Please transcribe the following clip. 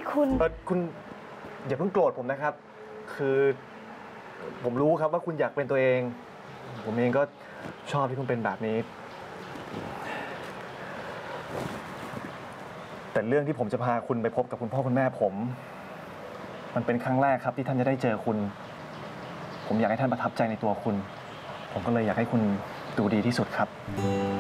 คุณคุณอย่าเพิ่งโกรธผมนะครับ คือผมรู้ครับว่าคุณอยากเป็นตัวเอง ผมเองก็ชอบที่คุณเป็นแบบนี้ แต่เรื่องที่ผมจะพาคุณไปพบกับคุณพ่อคุณแม่ผม มันเป็นครั้งแรกครับที่ท่านจะได้เจอคุณ ผมอยากให้ท่านประทับใจในตัวคุณ ผมก็เลยอยากให้คุณดูดีที่สุดครับ